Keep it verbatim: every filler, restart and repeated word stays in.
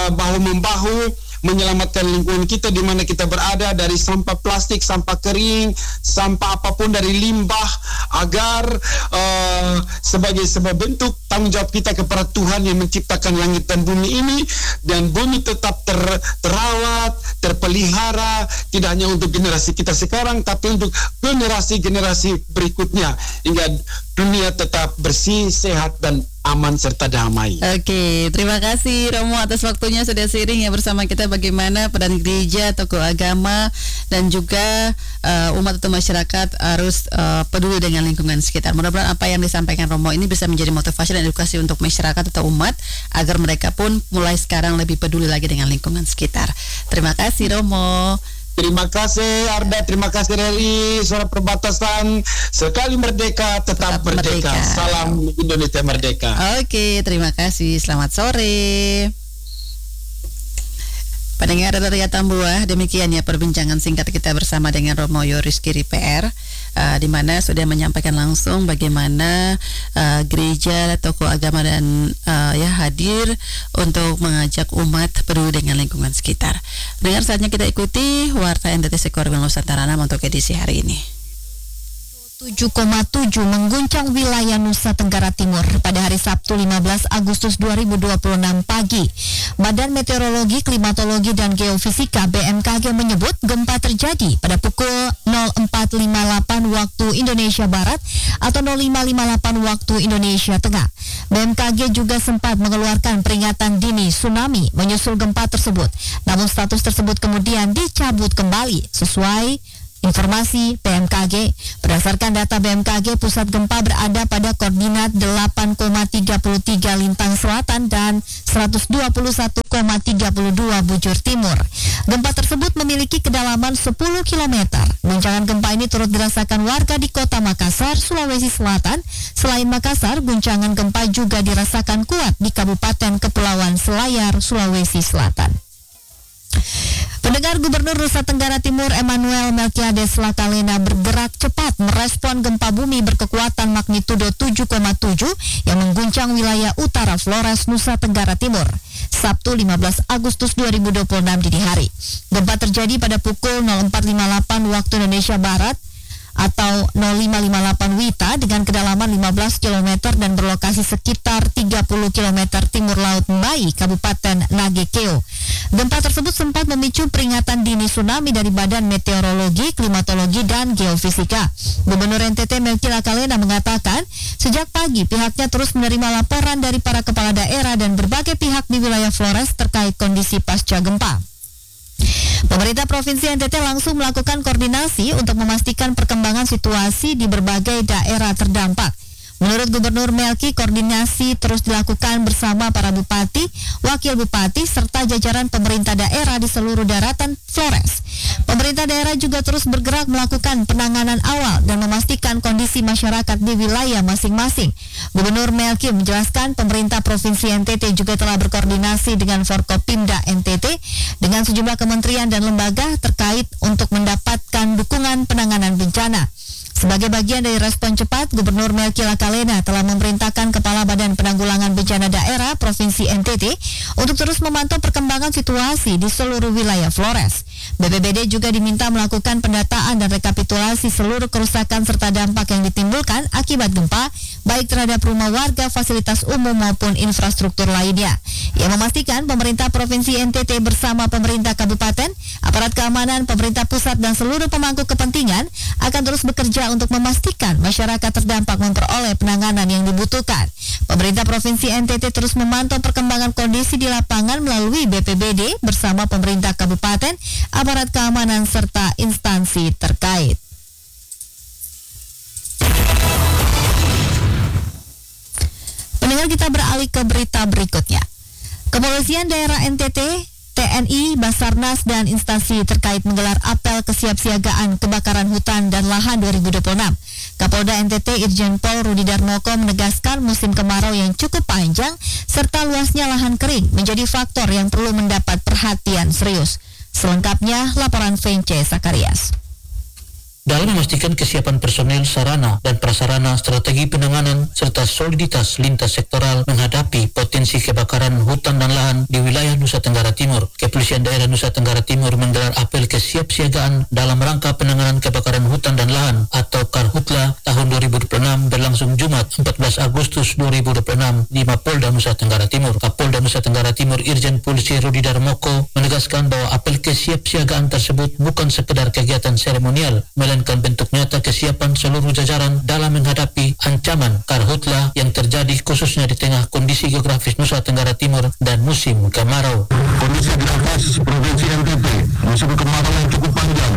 uh, bahu-membahu menyelamatkan lingkungan kita di mana kita berada, dari sampah plastik, sampah kering, sampah apapun, dari limbah, agar uh, sebagai sebuah bentuk tanggung jawab kita kepada Tuhan yang menciptakan langit dan bumi ini, dan bumi tetap ter, terawat, terpelihara, tidak hanya untuk generasi kita sekarang tapi untuk generasi-generasi berikutnya, hingga dunia tetap bersih, sehat, dan aman serta damai. Oke, terima kasih Romo atas waktunya, sudah sharing ya bersama kita bagaimana peran gereja, tokoh agama, dan juga uh, umat atau masyarakat harus uh, peduli dengan lingkungan sekitar. Mudah-mudahan apa yang disampaikan Romo ini bisa menjadi motivasi dan edukasi untuk masyarakat atau umat agar mereka pun mulai sekarang lebih peduli lagi dengan lingkungan sekitar. Terima kasih Romo. Terima kasih Arda, terima kasih Reri, Suara Perbatasan. Sekali merdeka, tetap, tetap merdeka. merdeka. Salam Indonesia merdeka. Oke, terima kasih. Selamat sore. Pendengar Radio Tambuah, demikian ya perbincangan singkat kita bersama dengan Romo Yoris Giri P R, uh, di mana sudah menyampaikan langsung bagaimana uh, gereja, tokoh agama dan uh, ya hadir untuk mengajak umat peduli dengan lingkungan sekitar. Dengar saatnya kita ikuti Warta N T T Sekorbel Nusantara untuk edisi hari ini. tujuh koma tujuh mengguncang wilayah Nusa Tenggara Timur pada hari Sabtu lima belas Agustus dua ribu dua puluh enam pagi. Badan Meteorologi, Klimatologi, dan Geofisika B M K G menyebut gempa terjadi pada pukul nol empat lima delapan waktu Indonesia Barat atau nol lima lima delapan waktu Indonesia Tengah. B M K G juga sempat mengeluarkan peringatan dini tsunami menyusul gempa tersebut. Namun status tersebut kemudian dicabut kembali sesuai informasi B M K G. Berdasarkan data B M K G, pusat gempa berada pada koordinat delapan koma tiga tiga lintang selatan dan seratus dua puluh satu koma tiga dua bujur timur. Gempa tersebut memiliki kedalaman sepuluh kilometer. Guncangan gempa ini turut dirasakan warga di Kota Makassar, Sulawesi Selatan. Selain Makassar, guncangan gempa juga dirasakan kuat di Kabupaten Kepulauan Selayar, Sulawesi Selatan. Pendengar, Gubernur Nusa Tenggara Timur Emmanuel Melkiades Lakalena bergerak cepat merespon gempa bumi berkekuatan magnitudo tujuh koma tujuh yang mengguncang wilayah utara Flores, Nusa Tenggara Timur, Sabtu lima belas Agustus dua ribu dua puluh enam dini hari. Gempa terjadi pada pukul nol empat lima delapan waktu Indonesia Barat atau nol lima lima delapan Wita dengan kedalaman lima belas kilometer dan berlokasi sekitar tiga puluh kilometer timur laut Mbai, Kabupaten Nagekeo. Gempa tersebut sempat memicu peringatan dini tsunami dari Badan Meteorologi, Klimatologi, dan Geofisika. Gubernur N T T Melki Lakalena mengatakan, sejak pagi pihaknya terus menerima laporan dari para kepala daerah dan berbagai pihak di wilayah Flores terkait kondisi pasca gempa. Pemerintah Provinsi N T T langsung melakukan koordinasi untuk memastikan perkembangan situasi di berbagai daerah terdampak. Menurut Gubernur Melki, koordinasi terus dilakukan bersama para bupati, wakil bupati, serta jajaran pemerintah daerah di seluruh daratan Flores. Pemerintah daerah juga terus bergerak melakukan penanganan awal dan memastikan kondisi masyarakat di wilayah masing-masing. Gubernur Melki menjelaskan pemerintah Provinsi N T T juga telah berkoordinasi dengan Forkopimda N T T dengan sejumlah kementerian dan lembaga terkait untuk mendapatkan dukungan penanganan bencana. Sebagai bagian dari respon cepat, Gubernur Melki Lakalena telah memerintahkan Kepala Badan Penanggulangan Bencana Daerah Provinsi N T T untuk terus memantau perkembangan situasi di seluruh wilayah Flores. B P B D juga diminta melakukan pendataan dan rekapitulasi seluruh kerusakan serta dampak yang ditimbulkan akibat gempa, baik terhadap rumah warga, fasilitas umum maupun infrastruktur lainnya. Ia memastikan pemerintah Provinsi N T T bersama pemerintah kabupaten, aparat keamanan, pemerintah pusat, dan seluruh pemangku kepentingan akan terus bekerja untuk memastikan masyarakat terdampak memperoleh penanganan yang dibutuhkan. Pemerintah Provinsi N T T terus memantau perkembangan kondisi di lapangan melalui B P B D bersama pemerintah kabupaten, aparat keamanan, serta instansi terkait. Pendengar, kita beralih ke berita berikutnya. Kepolisian daerah N T T, T N I, Basarnas, dan instansi terkait menggelar apel kesiapsiagaan kebakaran hutan dan lahan dua ribu dua puluh enam. Kapolda N T T Irjen Pol Rudi Darmoko menegaskan musim kemarau yang cukup panjang serta luasnya lahan kering menjadi faktor yang perlu mendapat perhatian serius. Selengkapnya, laporan Vence Sakarias. dalam memastikan kesiapan personel, sarana dan prasarana, strategi penanganan serta soliditas lintas sektoral menghadapi potensi kebakaran hutan dan lahan di wilayah Nusa Tenggara Timur. Kepolisian Daerah Nusa Tenggara Timur menggelar apel kesiapsiagaan dalam rangka penanganan kebakaran hutan dan lahan atau Karhutla tahun dua ribu dua puluh enam berlangsung Jumat empat belas Agustus dua ribu dua puluh enam di Mapolda Nusa Tenggara Timur. Kapolda Nusa Tenggara Timur Irjen Polisi Rudi Darmoko menegaskan bahwa apel kesiapsiagaan tersebut bukan sekedar kegiatan seremonial, melainkan bentuk nyata kesiapan seluruh jajaran dalam menghadapi ancaman Karhutla yang terjadi khususnya di tengah kondisi geografis Nusa Tenggara Timur dan musim kemarau. Kondisi geografis Provinsi N T B musim kemarau yang cukup panjang